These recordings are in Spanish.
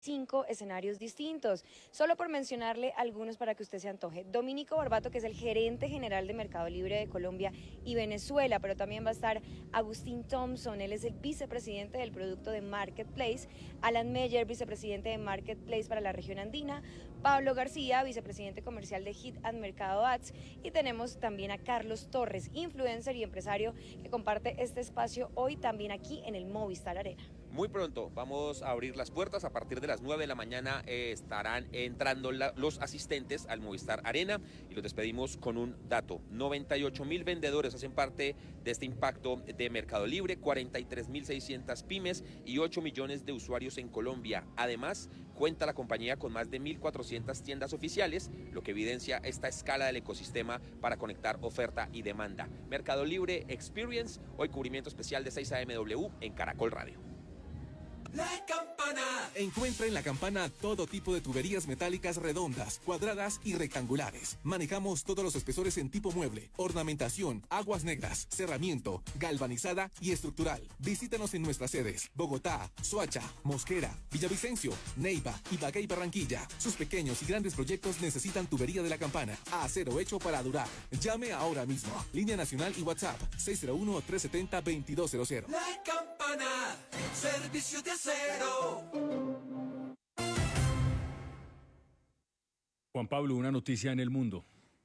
5 escenarios distintos. Solo por mencionarle algunos para que usted se antoje. Dominico Barbato, que es el gerente general de Mercado Libre de Colombia y Venezuela, pero también va a estar Agustín Thompson, él es el vicepresidente del producto de Marketplace, Alan Meyer, vicepresidente de Marketplace para la región andina, Pablo García, vicepresidente comercial de Hit and Mercado Ads, y tenemos también a Carlos Torres, influencer y empresario que comparte este espacio hoy también aquí en el Movistar Arena. Muy pronto vamos a abrir las puertas, a partir de las 9 de la mañana estarán entrando los asistentes al Movistar Arena y los despedimos con un dato: 98.000 vendedores hacen parte de este impacto de Mercado Libre, 43.600 pymes y 8 millones de usuarios en Colombia. Además, cuenta la compañía con más de 1.400 tiendas oficiales, lo que evidencia esta escala del ecosistema para conectar oferta y demanda. Mercado Libre Experience, hoy cubrimiento especial de 6 AMW en Caracol Radio. La Campana. Encuentra en La Campana todo tipo de tuberías metálicas redondas, cuadradas y rectangulares. Manejamos todos los espesores en tipo mueble, ornamentación, aguas negras, cerramiento, galvanizada y estructural. Visítanos en nuestras sedes: Bogotá, Soacha, Mosquera, Villavicencio, Neiva, Ibagué y Barranquilla. Sus pequeños y grandes proyectos necesitan tubería de La Campana. Acero hecho para durar. Llame ahora mismo. Línea nacional y WhatsApp 601-370-2200. La Campana, servicio de acero. Juan Pablo, una noticia en el mundo.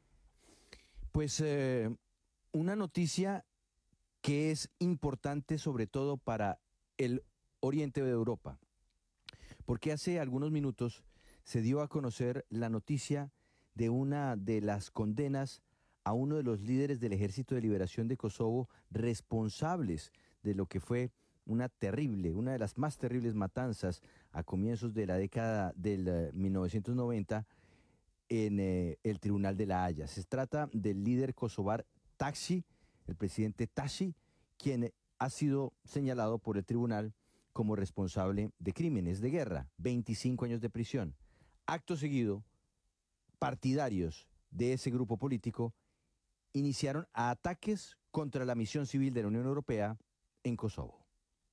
Pues una noticia que es importante sobre todo para el oriente de Europa, porque hace algunos minutos se dio a conocer la noticia de una de las condenas a uno de los líderes del Ejército de Liberación de Kosovo, responsables de lo que fue una de las más terribles matanzas a comienzos de la década del 1990 en el Tribunal de la Haya. Se trata del líder kosovar Taci, el presidente Taci, quien ha sido señalado por el tribunal como responsable de crímenes de guerra, 25 años de prisión. Acto seguido, partidarios de ese grupo político iniciaron ataques contra la misión civil de la Unión Europea en Kosovo.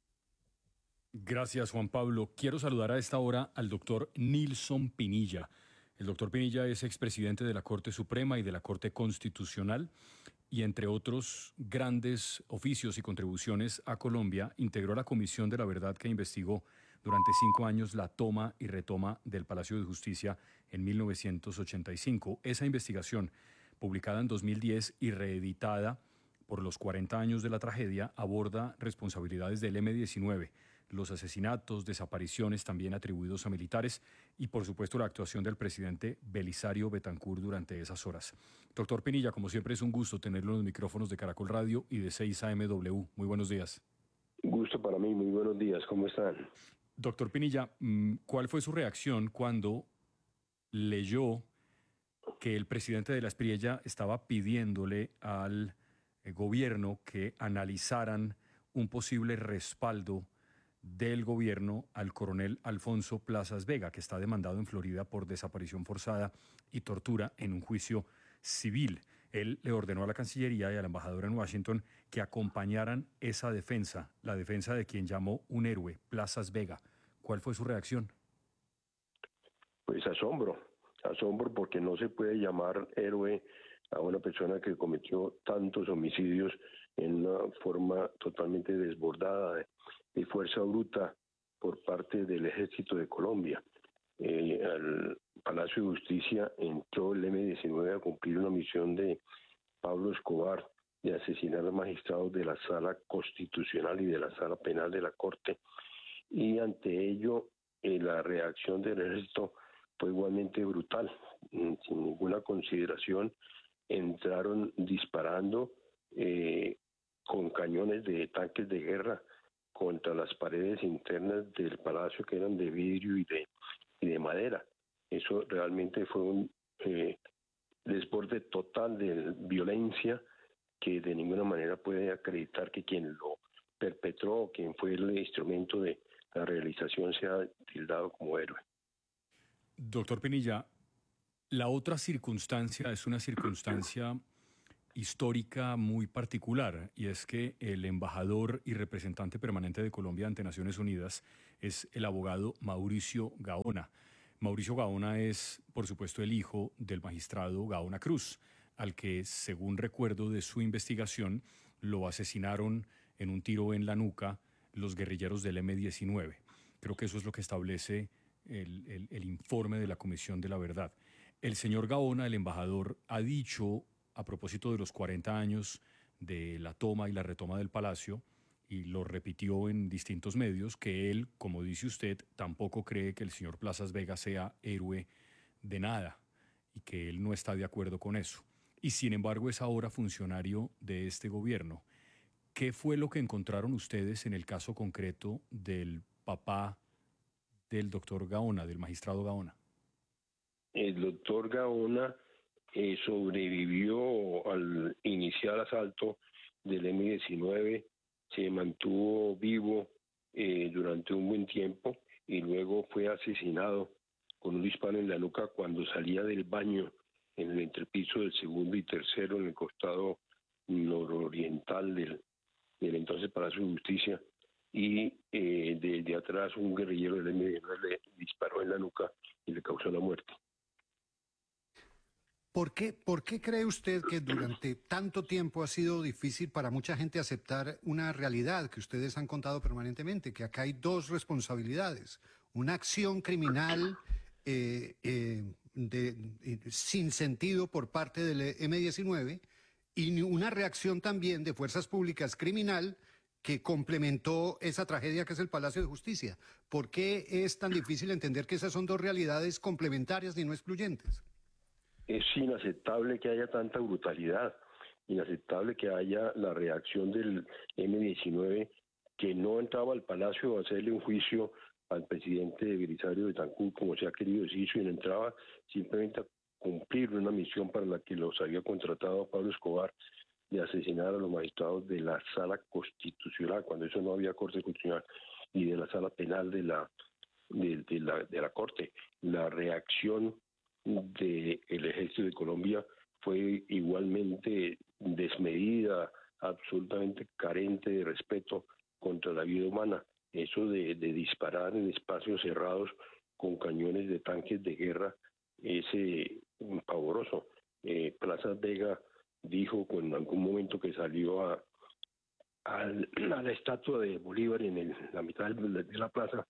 Gracias, Juan Pablo. Quiero saludar a esta hora al doctor Nilson Pinilla. El doctor Pinilla es expresidente de la Corte Suprema y de la Corte Constitucional y, entre otros grandes oficios y contribuciones a Colombia, integró la Comisión de la Verdad que investigó durante 5 años la toma y retoma del Palacio de Justicia en 1985. Esa investigación, publicada en 2010 y reeditada por los 40 años de la tragedia, aborda responsabilidades del M-19, los asesinatos, desapariciones también atribuidos a militares y, por supuesto, la actuación del presidente Belisario Betancur durante esas horas. Doctor Pinilla, como siempre es un gusto tenerlo en los micrófonos de Caracol Radio y de 6 AMW. Muy buenos días. Gusto para mí, muy buenos días, ¿cómo están? Doctor Pinilla, ¿cuál fue su reacción cuando leyó que el presidente de la Espriella estaba pidiéndole al gobierno que analizaran un posible respaldo del gobierno al coronel Alfonso Plazas Vega, que está demandado en Florida por desaparición forzada y tortura en un juicio civil? Él le ordenó a la Cancillería y al embajador en Washington que acompañaran esa defensa, la defensa de quien llamó un héroe, Plazas Vega. ¿Cuál fue su reacción? Pues asombro porque no se puede llamar héroe a una persona que cometió tantos homicidios en una forma totalmente desbordada de fuerza bruta por parte del Ejército de Colombia. Al Palacio de Justicia entró el M-19 a cumplir una misión de Pablo Escobar de asesinar a magistrados de la Sala Constitucional y de la Sala Penal de la Corte, y ante ello la reacción del Ejército fue igualmente brutal, sin ninguna consideración. Entraron disparando con cañones de tanques de guerra contra las paredes internas del palacio, que eran de vidrio y de madera. Eso realmente fue un desborde total de violencia que de ninguna manera puede acreditar que quien lo perpetró, quien fue el instrumento de la realización, sea tildado como héroe. Doctor Pinilla, la otra circunstancia es una circunstancia histórica muy particular, y es que el embajador y representante permanente de Colombia ante Naciones Unidas es el abogado Mauricio Gaona. Mauricio Gaona es, por supuesto, el hijo del magistrado Gaona Cruz, al que, según recuerdo de su investigación, lo asesinaron en un tiro en la nuca los guerrilleros del M-19. Creo que eso es lo que establece el informe de la Comisión de la Verdad. El señor Gaona, el embajador, ha dicho, a propósito de los 40 años de la toma y la retoma del palacio, y lo repitió en distintos medios, que él, como dice usted, tampoco cree que el señor Plazas Vega sea héroe de nada y que él no está de acuerdo con eso. Y sin embargo es ahora funcionario de este gobierno. ¿Qué fue lo que encontraron ustedes en el caso concreto del papá del doctor Gaona, del magistrado Gaona? El doctor Gaona sobrevivió al inicial asalto del M-19, se mantuvo vivo durante un buen tiempo y luego fue asesinado con un disparo en la nuca cuando salía del baño en el entrepiso del segundo y tercero en el costado nororiental del entonces Palacio de Justicia, y de atrás un guerrillero del M-19 le disparó en la nuca y le causó la muerte. ¿Por qué cree usted que durante tanto tiempo ha sido difícil para mucha gente aceptar una realidad que ustedes han contado permanentemente, que acá hay dos responsabilidades? Una acción criminal sin sentido por parte del M-19 y una reacción también de fuerzas públicas criminal que complementó esa tragedia que es el Palacio de Justicia. ¿Por qué es tan difícil entender que esas son dos realidades complementarias y no excluyentes? Es inaceptable que haya tanta brutalidad, inaceptable que haya la reacción del M-19 que no entraba al Palacio a hacerle un juicio al presidente Belisario Betancur, como se ha querido decir, sino entraba simplemente a cumplir una misión para la que los había contratado Pablo Escobar, de asesinar a los magistrados de la Sala Constitucional, cuando eso no había Corte Constitucional, y de la Sala Penal de la Corte. La reacción del Ejército de Colombia fue igualmente desmedida, absolutamente carente de respeto contra la vida humana. Eso de disparar en espacios cerrados con cañones de tanques de guerra es pavoroso. Plazas Vega dijo en algún momento que salió a la estatua de Bolívar en la mitad de la plaza.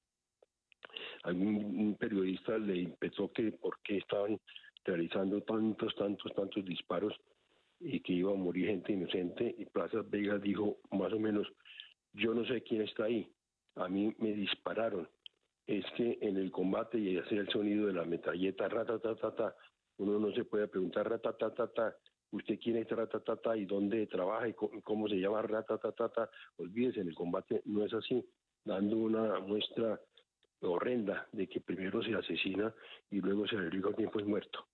Algún periodista le impetó que por qué estaban realizando tantos disparos y que iba a morir gente inocente, y Plazas Vega dijo más o menos: yo no sé quién está ahí, a mí me dispararon. Es que en el combate y hacer el sonido de la metralleta, ratatatata, uno no se puede preguntar ratatatata, usted quién es ratatatata y dónde trabaja y cómo se llama ratatatata. Olvídese, en el combate no es así, dando una muestra horrenda de que primero se asesina y luego se le al mismo tiempo es muerto.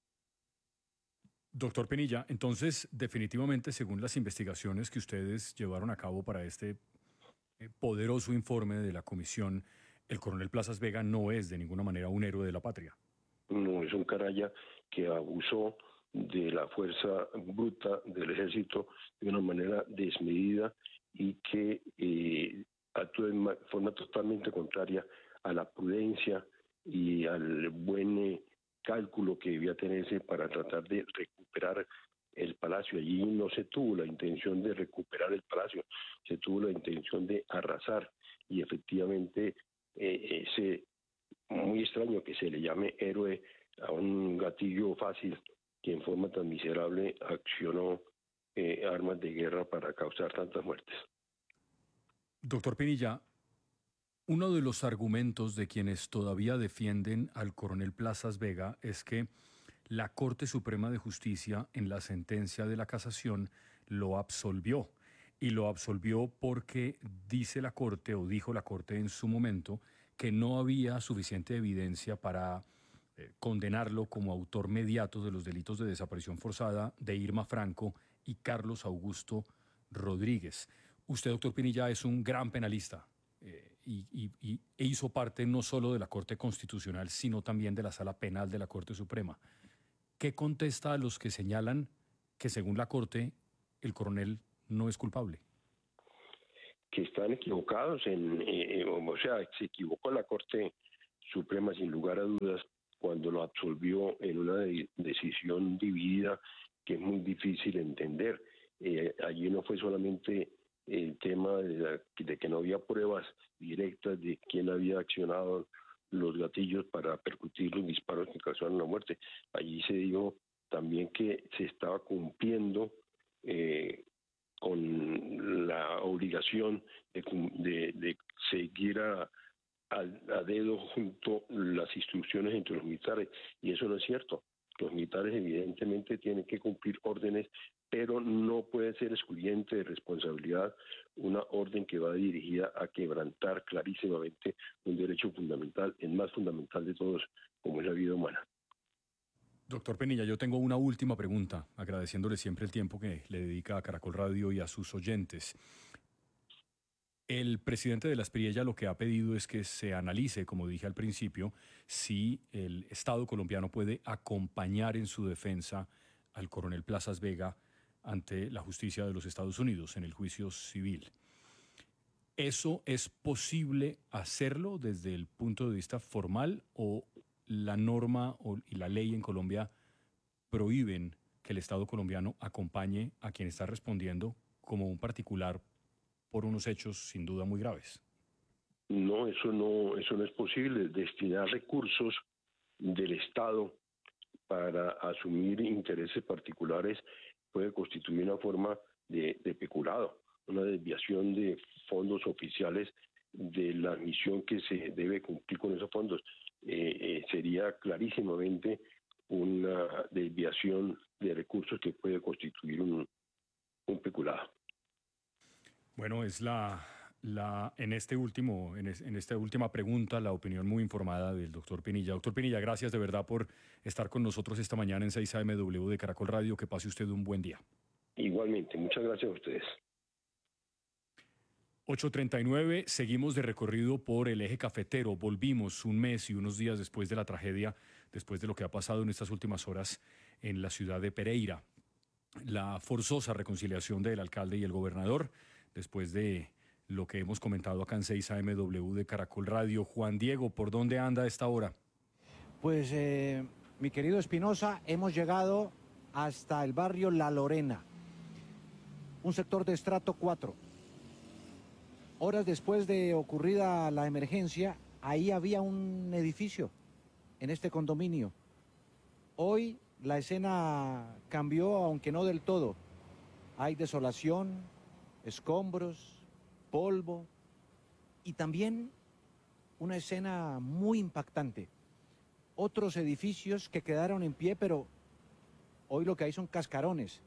Doctor Pinilla, entonces definitivamente, según las investigaciones que ustedes llevaron a cabo para este poderoso informe de la comisión, el coronel Plazas Vega no es de ninguna manera un héroe de la patria. No, es un canalla que abusó de la fuerza bruta del ejército de una manera desmedida y que actuó de forma totalmente contraria a la prudencia y al buen cálculo que debía tenerse para tratar de recuperar el palacio. Allí no se tuvo la intención de recuperar el palacio, se tuvo la intención de arrasar, y efectivamente es muy extraño que se le llame héroe a un gatillo fácil que en forma tan miserable accionó armas de guerra para causar tantas muertes. Doctor Pinilla, uno de los argumentos de quienes todavía defienden al coronel Plazas Vega es que la Corte Suprema de Justicia, en la sentencia de la casación, lo absolvió. Y lo absolvió porque dice la Corte, o dijo la Corte en su momento, que no había suficiente evidencia para condenarlo como autor mediato de los delitos de desaparición forzada de Irma Franco y Carlos Augusto Rodríguez. Usted, doctor Pinilla, es un gran penalista. E hizo parte no solo de la Corte Constitucional, sino también de la Sala Penal de la Corte Suprema. ¿Qué contesta a los que señalan que, según la Corte, el coronel no es culpable? Que están equivocados o sea, se equivocó la Corte Suprema sin lugar a dudas cuando lo absolvió en una decisión dividida que es muy difícil entender. Allí no fue solamente el tema de que no había pruebas directas de quién había accionado los gatillos para percutir los disparos que causaron la muerte. Allí se dijo también que se estaba cumpliendo con la obligación de seguir a dedo junto las instrucciones entre los militares, y eso no es cierto. Los militares evidentemente tienen que cumplir órdenes, pero no puede ser excluyente de responsabilidad una orden que va dirigida a quebrantar clarísimamente un derecho fundamental, el más fundamental de todos, como es la vida humana. Doctor Penilla, yo tengo una última pregunta, agradeciéndole siempre el tiempo que le dedica a Caracol Radio y a sus oyentes. El presidente de la Espriella lo que ha pedido es que se analice, como dije al principio, si el Estado colombiano puede acompañar en su defensa al coronel Plazas Vega ante la justicia de los Estados Unidos en el juicio civil. ¿Eso es posible hacerlo desde el punto de vista formal o la norma y la ley en Colombia prohíben que el Estado colombiano acompañe a quien está respondiendo como un particular por unos hechos sin duda muy graves? No, eso no es posible. Destinar recursos del Estado para asumir intereses particulares puede constituir una forma de peculado, una desviación de fondos oficiales de la misión que se debe cumplir con esos fondos. Sería clarísimamente una desviación de recursos que puede constituir un peculado. Bueno, es en esta última pregunta, la opinión muy informada del doctor Pinilla. Doctor Pinilla, gracias de verdad por estar con nosotros esta mañana en 6 AM de Caracol Radio. Que pase usted un buen día. Igualmente, muchas gracias a ustedes. 8:39, seguimos de recorrido por el eje cafetero. Volvimos un mes y unos días después de la tragedia, después de lo que ha pasado en estas últimas horas en la ciudad de Pereira. La forzosa reconciliación del alcalde y el gobernador, después de lo que hemos comentado acá en 6 AM de Caracol Radio. Juan Diego, ¿por dónde anda a esta hora? Pues, mi querido Espinosa, hemos llegado hasta el barrio La Lorena, un sector de estrato 4. Horas después de ocurrida la emergencia, ahí había un edificio en este condominio. Hoy la escena cambió, aunque no del todo. Hay desolación, escombros, polvo y también una escena muy impactante. Otros edificios que quedaron en pie, pero hoy lo que hay son cascarones.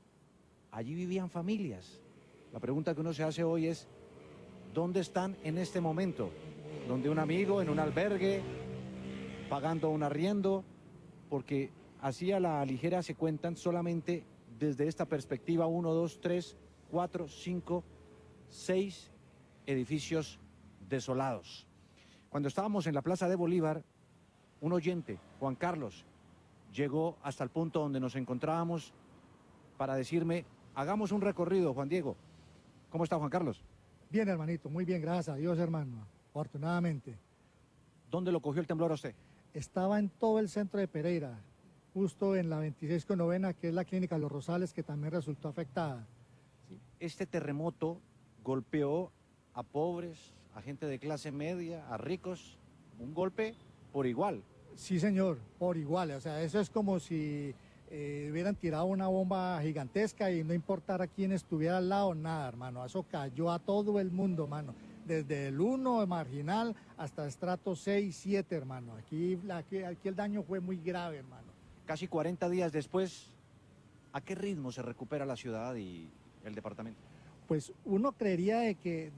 Allí vivían familias. La pregunta que uno se hace hoy es, ¿dónde están en este momento? ¿Donde un amigo, en un albergue, pagando un arriendo? Porque así a la ligera se cuentan solamente desde esta perspectiva 1, 2, 3, 4, 5, 6 edificios desolados. Cuando estábamos en la Plaza de Bolívar, un oyente, Juan Carlos, llegó hasta el punto donde nos encontrábamos para decirme, hagamos un recorrido, Juan Diego. ¿Cómo está, Juan Carlos? Bien, hermanito, muy bien, gracias a Dios, hermano, afortunadamente. ¿Dónde lo cogió el temblor a usted? Estaba en todo el centro de Pereira, justo en la 26 con novena, que es la clínica Los Rosales, que también resultó afectada. Sí. Este terremoto golpeó a pobres, a gente de clase media, a ricos, un golpe por igual. Sí, señor, por igual, o sea, eso es como si hubieran tirado una bomba gigantesca y no importara quién estuviera al lado, nada, hermano, eso cayó a todo el mundo, hermano, desde el 1 marginal hasta estrato 6, 7, hermano, aquí el daño fue muy grave, hermano. Casi 40 días después, ¿a qué ritmo se recupera la ciudad y el departamento? Pues uno creería de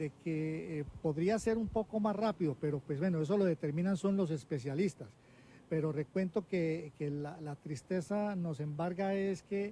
que podría ser un poco más rápido, pero pues bueno, eso lo determinan son los especialistas. Pero recuento que la tristeza nos embarga es que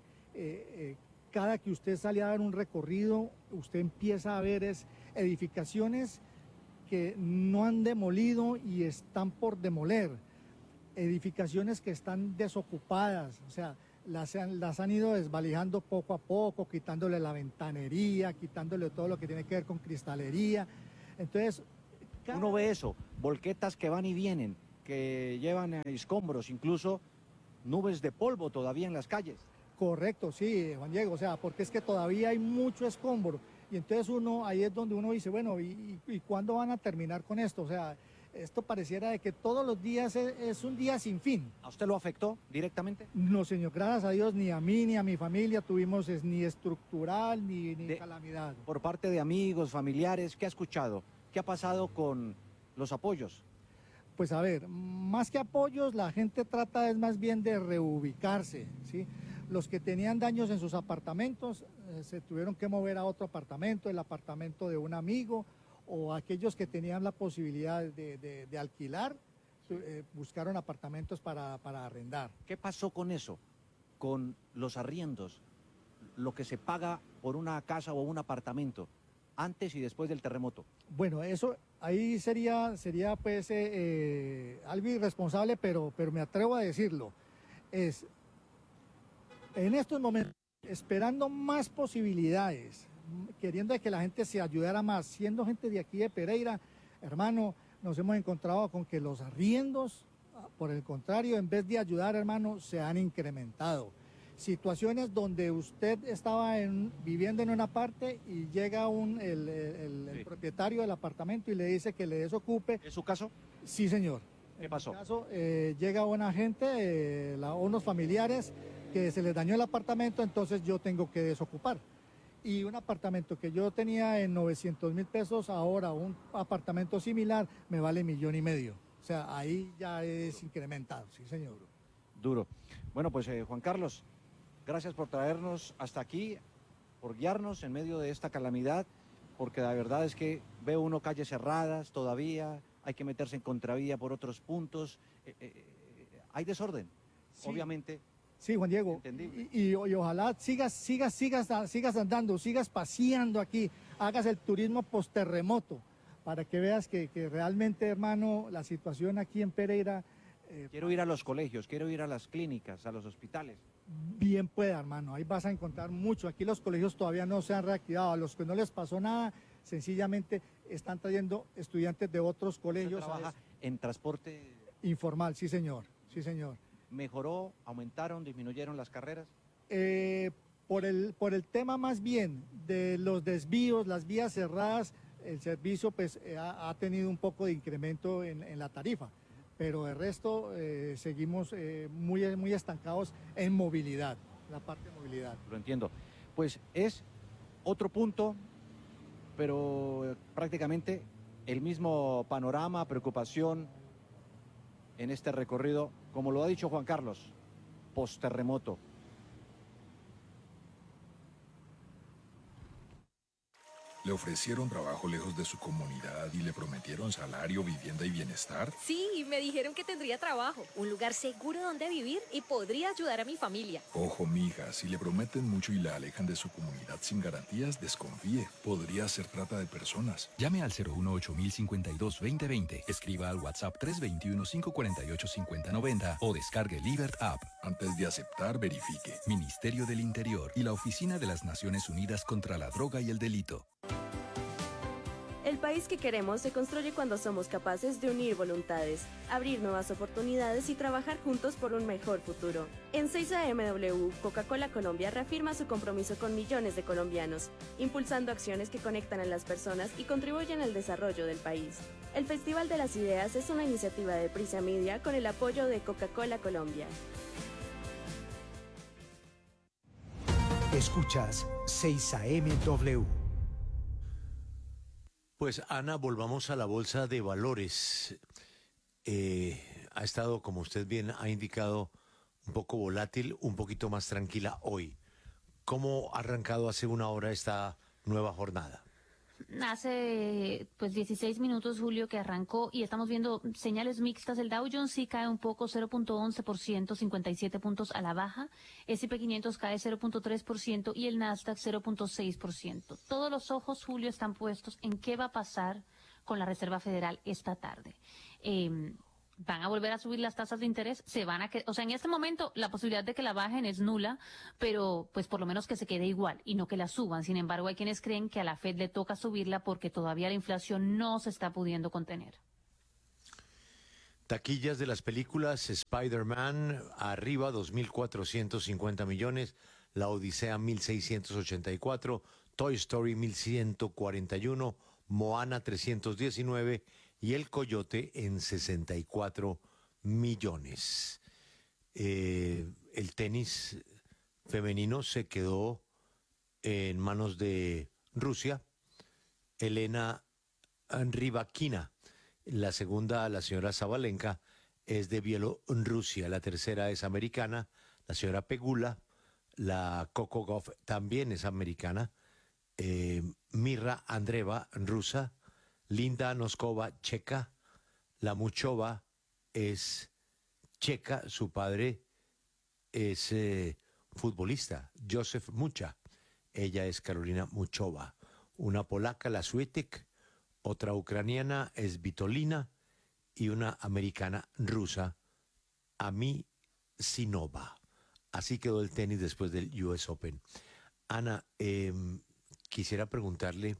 cada que usted sale a dar un recorrido, usted empieza a ver edificaciones que no han demolido y están por demoler, edificaciones que están desocupadas, o sea, las han ido desvalijando poco a poco, quitándole la ventanería, quitándole todo lo que tiene que ver con cristalería. Entonces, uno ve eso, volquetas que van y vienen, que llevan escombros, incluso nubes de polvo todavía en las calles. Correcto, sí, Juan Diego, o sea, porque es que todavía hay mucho escombro. Y entonces ahí es donde uno dice, bueno, ¿y cuándo van a terminar con esto? O sea, esto pareciera de que todos los días es un día sin fin. ¿A usted lo afectó directamente? No, señor, gracias a Dios, ni a mí ni a mi familia tuvimos ni estructural ni calamidad. Por parte de amigos, familiares, ¿qué ha escuchado? ¿Qué ha pasado con los apoyos? Pues a ver, más que apoyos, la gente trata es más bien de reubicarse, ¿sí? Los que tenían daños en sus apartamentos se tuvieron que mover a otro apartamento, el apartamento de un amigo, o aquellos que tenían la posibilidad de alquilar, buscaron apartamentos para arrendar. ¿Qué pasó con eso? Con los arriendos, lo que se paga por una casa o un apartamento, antes y después del terremoto. Bueno, eso ahí sería pues algo irresponsable, pero me atrevo a decirlo. En estos momentos, esperando más posibilidades, queriendo que la gente se ayudara más, siendo gente de aquí de Pereira, hermano, nos hemos encontrado con que los arriendos, por el contrario, en vez de ayudar, hermano, se han incrementado. Situaciones donde usted estaba viviendo en una parte y llega el propietario del apartamento y le dice que le desocupe. ¿Es su caso? Sí, señor. ¿Qué pasó? En mi caso, llega una gente, unos familiares, que se les dañó el apartamento, entonces yo tengo que desocupar. Y un apartamento que yo tenía en 900.000 pesos, ahora un apartamento similar me vale 1,5 millones. O sea, ahí ya es incrementado, sí señor. Duro. Bueno, pues Juan Carlos, gracias por traernos hasta aquí, por guiarnos en medio de esta calamidad, porque la verdad es que veo uno calles cerradas todavía, hay que meterse en contravía por otros puntos, hay desorden, sí. Obviamente. Sí, Juan Diego, y ojalá sigas andando, sigas paseando aquí, hagas el turismo post-terremoto, para que veas que realmente, hermano, la situación aquí en Pereira... quiero ir a los colegios, quiero ir a las clínicas, a los hospitales. Bien pueda, hermano, ahí vas a encontrar mucho. Aquí los colegios todavía no se han reactivado, a los que no les pasó nada, sencillamente están trayendo estudiantes de otros colegios. ¿Usted trabaja en transporte? Informal, sí señor, sí señor. ¿Mejoró, aumentaron, disminuyeron las carreras? Por el tema más bien de los desvíos, las vías cerradas, el servicio pues ha tenido un poco de incremento en la tarifa, pero el resto seguimos muy estancados en movilidad, la parte de movilidad. Lo entiendo. Pues es otro punto, pero prácticamente el mismo panorama, preocupación en este recorrido, como lo ha dicho Juan Carlos, post-terremoto. ¿Le ofrecieron trabajo lejos de su comunidad y le prometieron salario, vivienda y bienestar? Sí, me dijeron que tendría trabajo, un lugar seguro donde vivir y podría ayudar a mi familia. Ojo, mija, si le prometen mucho y la alejan de su comunidad sin garantías, desconfíe. Podría ser trata de personas. Llame al 018-052-2020, escriba al WhatsApp 321-548-5090 o descargue Libert App. Antes de aceptar, verifique. Ministerio del Interior y la Oficina de las Naciones Unidas contra la Droga y el Delito. El país que queremos se construye cuando somos capaces de unir voluntades, abrir nuevas oportunidades y trabajar juntos por un mejor futuro. En 6AMW, Coca-Cola Colombia reafirma su compromiso con millones de colombianos, impulsando acciones que conectan a las personas y contribuyen al desarrollo del país. El Festival de las Ideas es una iniciativa de Prisa Media con el apoyo de Coca-Cola Colombia. Escuchas 6AMW. Pues Ana, volvamos a la bolsa de valores. Ha estado, como usted bien ha indicado, un poco volátil, un poquito más tranquila hoy. ¿Cómo ha arrancado hace una hora esta nueva jornada? Hace 16 minutos, Julio, que arrancó y estamos viendo señales mixtas. El Dow Jones sí cae un poco, 0.11%, 57 puntos a la baja. S&P 500 cae 0.3% y el Nasdaq 0.6%. Todos los ojos, Julio, están puestos en qué va a pasar con la Reserva Federal esta tarde. van a volver a subir las tasas de interés, o sea, en este momento la posibilidad de que la bajen es nula, pero pues por lo menos que se quede igual y no que la suban. Sin embargo, hay quienes creen que a la Fed le toca subirla porque todavía la inflación no se está pudiendo contener. Taquillas de las películas: Spider-Man arriba 2.450 millones, La Odisea 1.684, Toy Story 1.141, Moana 319 y El Coyote en 64 millones. El tenis femenino se quedó en manos de Rusia. Elena Rybakina. La segunda, la señora Sabalenka, es de Bielorrusia. La tercera es americana, la señora Pegula. La Coco Gauff también es americana. Mirra Andreeva, rusa. Linda Noskova, checa. La Muchova es checa. Su padre es futbolista, Josef Mucha. Ella es Carolina Muchova. Una polaca, la Swiatek. Otra ucraniana es Vitolina. Y una americana rusa, Ami Sinova. Así quedó el tenis después del US Open. Ana, quisiera preguntarle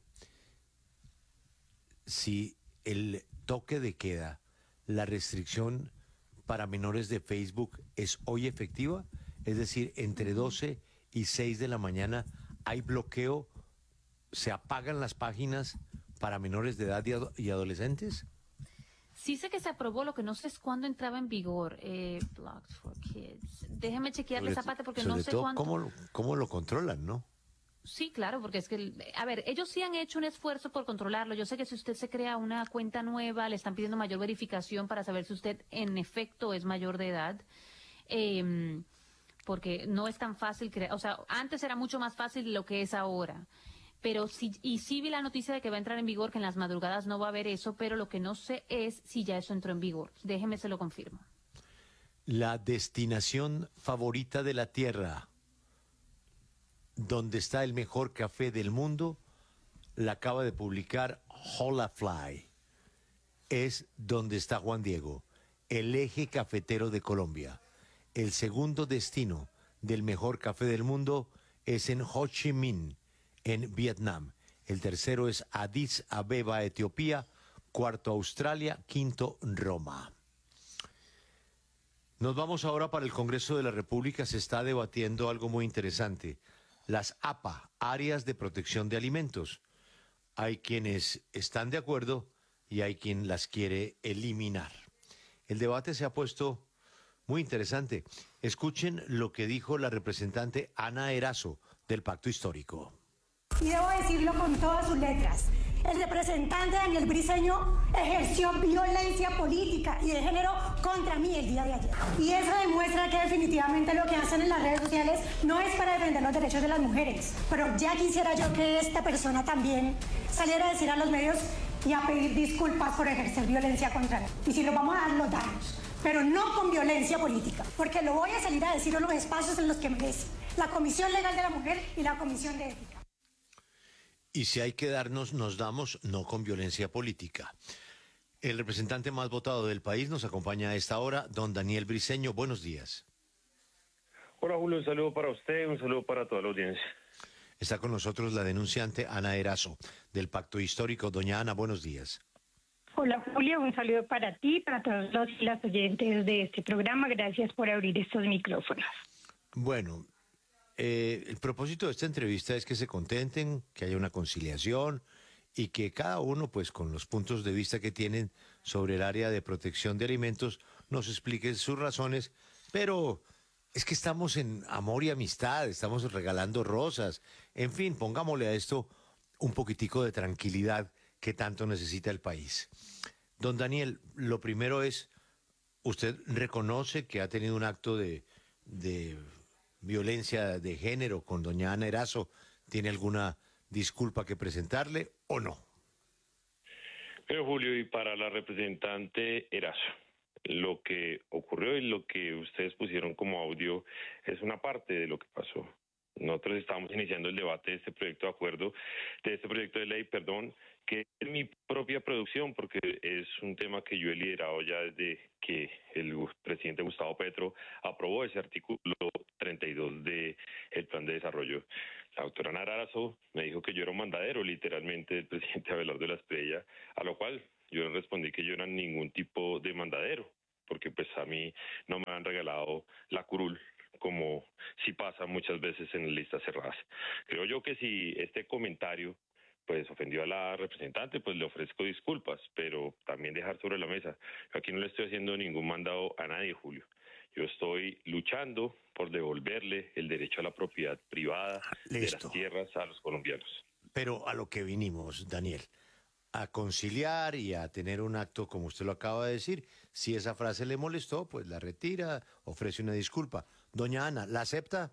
si el toque de queda, la restricción para menores de Facebook es hoy efectiva, es decir, entre 12 y 6 de la mañana hay bloqueo, se apagan las páginas para menores de edad y adolescentes. Sí sé que se aprobó, lo que no sé es cuándo entraba en vigor. Blogs for Kids. Déjeme chequearle esa parte porque no sé cuándo. ¿Cómo lo controlan, no? Sí, claro, porque es que, a ver, ellos sí han hecho un esfuerzo por controlarlo. Yo sé que si usted se crea una cuenta nueva, le están pidiendo mayor verificación para saber si usted en efecto es mayor de edad. Porque no es tan fácil crear, o sea, antes era mucho más fácil de lo que es ahora. Pero sí vi la noticia de que va a entrar en vigor, que en las madrugadas no va a haber eso, pero lo que no sé es si ya eso entró en vigor. Déjeme, se lo confirmo. La destinación favorita de la Tierra, donde está el mejor café del mundo, la acaba de publicar Holafly. Es donde está Juan Diego, el eje cafetero de Colombia. El segundo destino del mejor café del mundo es en Ho Chi Minh, en Vietnam. El tercero es Addis Abeba, Etiopía. Cuarto, Australia. Quinto, Roma. Nos vamos ahora para el Congreso de la República. Se está debatiendo algo muy interesante. Las APA, Áreas de Protección de Alimentos. Hay quienes están de acuerdo y hay quien las quiere eliminar. El debate se ha puesto muy interesante. Escuchen lo que dijo la representante Ana Erazo del Pacto Histórico. Y debo decirlo con todas sus letras. El representante Daniel Briceño ejerció violencia política y de género contra mí el día de ayer. Y eso demuestra que definitivamente lo que hacen en las redes sociales no es para defender los derechos de las mujeres. Pero ya quisiera yo que esta persona también saliera a decir a los medios y a pedir disculpas por ejercer violencia contra mí. Y si lo vamos a dar, los daños. Pero no con violencia política, porque lo voy a salir a decir en los espacios en los que merece. La Comisión Legal de la Mujer y la Comisión de Ética. Y si hay que darnos, nos damos, no con violencia política. El representante más votado del país nos acompaña a esta hora, don Daniel Briceño. Buenos días. Hola Julio, un saludo para usted, un saludo para toda la audiencia. Está con nosotros la denunciante Ana Erazo, del Pacto Histórico. Doña Ana, buenos días. Hola Julio, un saludo para ti, para todos los y las oyentes de este programa. Gracias por abrir estos micrófonos. Bueno, el propósito de esta entrevista es que se contenten, que haya una conciliación y que cada uno, pues con los puntos de vista que tienen sobre el área de protección de alimentos, nos explique sus razones, pero es que estamos en amor y amistad, estamos regalando rosas, en fin, pongámosle a esto un poquitico de tranquilidad que tanto necesita el país. Don Daniel, lo primero es, ¿usted reconoce que ha tenido un acto de violencia de género con doña Ana Erazo? ¿Tiene alguna disculpa que presentarle o no? Pero Julio, y para la representante Erazo, lo que ocurrió y lo que ustedes pusieron como audio es una parte de lo que pasó. Nosotros estamos iniciando el debate de este proyecto de acuerdo, de este proyecto de ley, que es mi propia producción, porque es un tema que yo he liderado ya desde que el presidente Gustavo Petro aprobó ese artículo 32 del Plan de Desarrollo. La doctora Narazo me dijo que yo era un mandadero, literalmente, del presidente Abelardo de la Espriella, a lo cual yo respondí que yo no era ningún tipo de mandadero, porque pues a mí no me han regalado la curul, como sí pasa muchas veces en listas cerradas. Creo yo que si este comentario pues ofendió a la representante, pues le ofrezco disculpas, pero también dejar sobre la mesa. Yo aquí no le estoy haciendo ningún mandado a nadie, Julio. Yo estoy luchando por devolverle el derecho a la propiedad privada de las tierras a los colombianos. Pero a lo que vinimos, Daniel, a conciliar y a tener un acto como usted lo acaba de decir. Si esa frase le molestó, pues la retira, ofrece una disculpa. Doña Ana, ¿la acepta?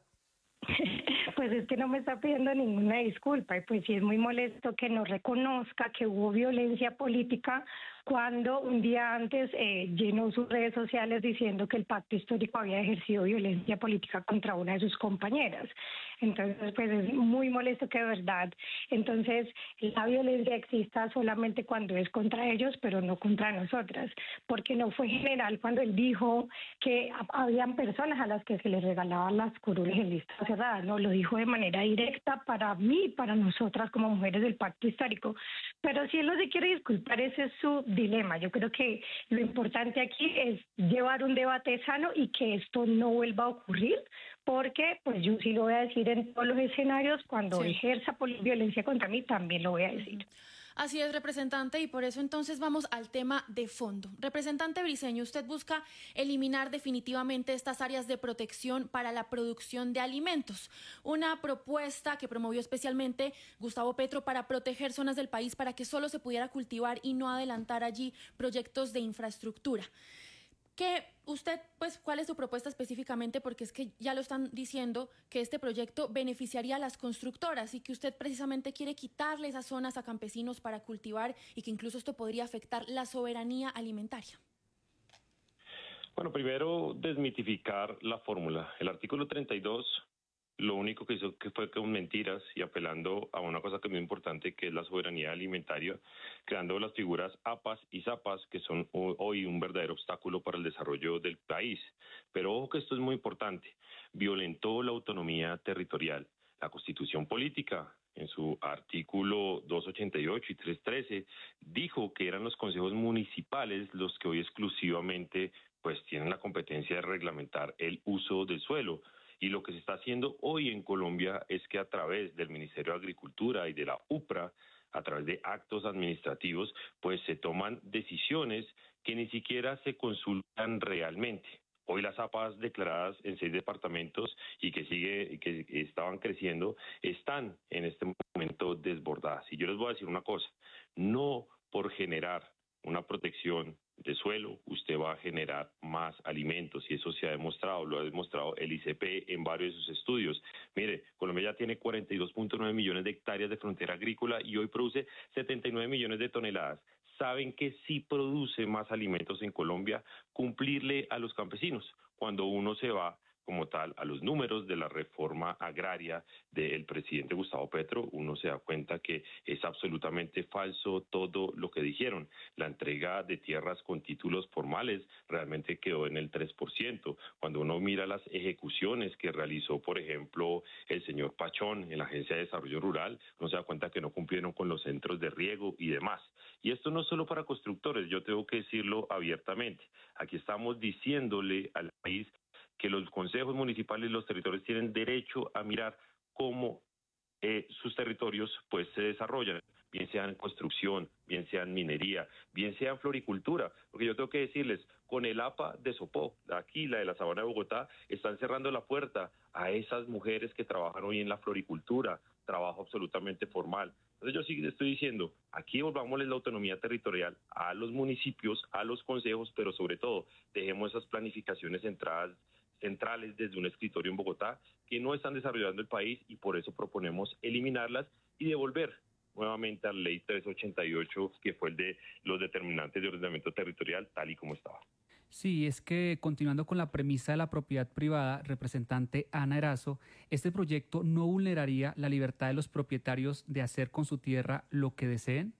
Pues es que no me está pidiendo ninguna disculpa y pues sí es muy molesto que no reconozca que hubo violencia política cuando un día antes llenó sus redes sociales diciendo que el pacto histórico había ejercido violencia política contra una de sus compañeras. Entonces, pues es muy molesto que de verdad, entonces la violencia exista solamente cuando es contra ellos, pero no contra nosotras, porque no fue general cuando él dijo que habían personas a las que se les regalaban las curules en lista cerrada, no, lo dijo de manera directa para mí, para nosotras como mujeres del pacto histórico. Pero si él no se quiere disculpar, ese es su dilema. Yo creo que lo importante aquí es llevar un debate sano y que esto no vuelva a ocurrir, porque pues yo sí lo voy a decir en todos los escenarios, cuando ejerza violencia contra mí también lo voy a decir. Así es, representante, y por eso entonces vamos al tema de fondo. Representante Briceño, usted busca eliminar definitivamente estas áreas de protección para la producción de alimentos. Una propuesta que promovió especialmente Gustavo Petro para proteger zonas del país para que solo se pudiera cultivar y no adelantar allí proyectos de infraestructura. Que usted, pues, ¿cuál es su propuesta específicamente? Porque es que ya lo están diciendo que este proyecto beneficiaría a las constructoras y que usted precisamente quiere quitarle esas zonas a campesinos para cultivar y que incluso esto podría afectar la soberanía alimentaria. Bueno, primero desmitificar la fórmula. El artículo 32 lo único que hizo fue con mentiras y apelando a una cosa que es muy importante, que es la soberanía alimentaria, creando las figuras APAS y ZAPAS, que son hoy un verdadero obstáculo para el desarrollo del país. Pero ojo que esto es muy importante, violentó la autonomía territorial. La Constitución Política, en su artículo 288 y 313, dijo que eran los consejos municipales los que hoy exclusivamente pues tienen la competencia de reglamentar el uso del suelo. Y lo que se está haciendo hoy en Colombia es que a través del Ministerio de Agricultura y de la UPRA, a través de actos administrativos, pues se toman decisiones que ni siquiera se consultan realmente. Hoy las APAs declaradas en 6 departamentos y que estaban creciendo, están en este momento desbordadas. Y yo les voy a decir una cosa, no por generar una protección de suelo, usted va a generar más alimentos y eso se ha demostrado, lo ha demostrado el ICP en varios de sus estudios. Mire, Colombia ya tiene 42.9 millones de hectáreas de frontera agrícola y hoy produce 79 millones de toneladas. ¿Saben que sí produce más alimentos en Colombia? Cumplirle a los campesinos. Cuando uno se va como tal a los números de la reforma agraria del presidente Gustavo Petro, uno se da cuenta que es absolutamente falso todo lo que dijeron. La entrega de tierras con títulos formales realmente quedó en el 3%. Cuando uno mira las ejecuciones que realizó, por ejemplo, el señor Pachón en la Agencia de Desarrollo Rural, uno se da cuenta que no cumplieron con los centros de riego y demás. Y esto no es solo para constructores, yo tengo que decirlo abiertamente. Aquí estamos diciéndole al país que los consejos municipales y los territorios tienen derecho a mirar cómo sus territorios pues se desarrollan, bien sea en construcción, bien sea en minería, bien sea en floricultura, porque yo tengo que decirles, con el APA de Sopó, aquí la de la Sabana de Bogotá, están cerrando la puerta a esas mujeres que trabajan hoy en la floricultura, trabajo absolutamente formal. Entonces yo sí estoy diciendo, aquí volvámosles la autonomía territorial a los municipios, a los consejos, pero sobre todo dejemos esas planificaciones centrales desde un escritorio en Bogotá que no están desarrollando el país y por eso proponemos eliminarlas y devolver nuevamente a la ley 388, que fue el de los determinantes de ordenamiento territorial, tal y como estaba. Sí, es que continuando con la premisa de la propiedad privada, representante Ana Erazo, este proyecto no vulneraría la libertad de los propietarios de hacer con su tierra lo que deseen.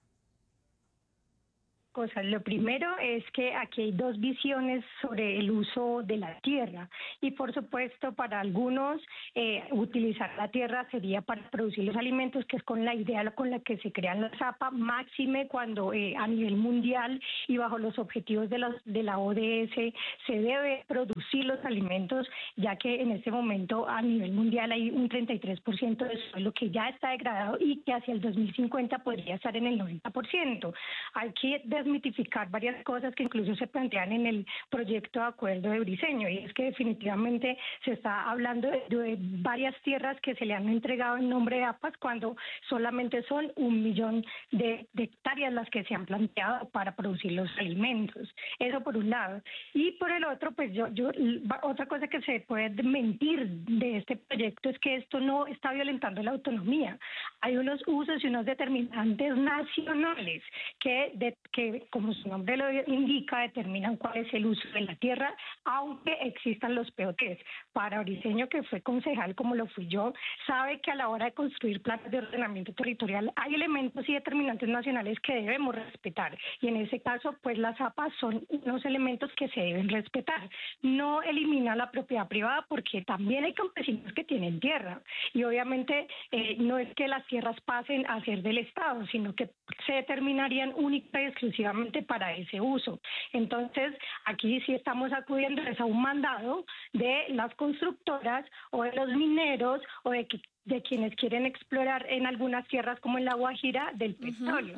Cosas. Lo primero es que aquí hay dos visiones sobre el uso de la tierra y por supuesto para algunos utilizar la tierra sería para producir los alimentos, que es con la idea con la que se crean las APA, máxime cuando a nivel mundial y bajo los objetivos de la ODS se debe producir los alimentos, ya que en este momento a nivel mundial hay un 33% de suelo que ya está degradado y que hacia el 2050 podría estar en el 90%. Hay que desmitificar varias cosas que incluso se plantean en el proyecto de acuerdo de Briceño, y es que definitivamente se está hablando de varias tierras que se le han entregado en nombre de APAS cuando solamente son 1 millón de hectáreas las que se han planteado para producir los alimentos. Eso por un lado. Y por el otro, pues otra cosa que se puede mentir de este proyecto es que esto no está violentando la autonomía. Hay unos usos y unos determinantes nacionales que como su nombre lo indica, determinan cuál es el uso de la tierra, aunque existan los POTs. Para Briceño, que fue concejal como lo fui yo, sabe que a la hora de construir planes de ordenamiento territorial hay elementos y determinantes nacionales que debemos respetar, y en ese caso pues las APAs son unos elementos que se deben respetar. No elimina la propiedad privada porque también hay campesinos que tienen tierra y obviamente no es que las tierras pasen a ser del Estado, sino que se determinarían única y exclusivamente para ese uso. Entonces, aquí sí estamos acudiendo a un mandado de las constructoras o de los mineros o de quienes quieren explorar en algunas tierras como en La Guajira del petróleo.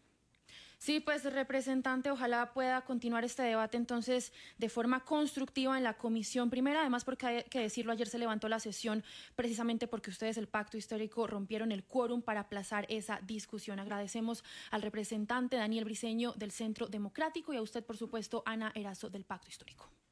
Sí, pues representante, ojalá pueda continuar este debate entonces de forma constructiva en la comisión primera, además porque hay que decirlo, ayer se levantó la sesión precisamente porque ustedes, el Pacto Histórico, rompieron el quórum para aplazar esa discusión. Agradecemos al representante Daniel Briceño del Centro Democrático y a usted, por supuesto, Ana Erazo del Pacto Histórico.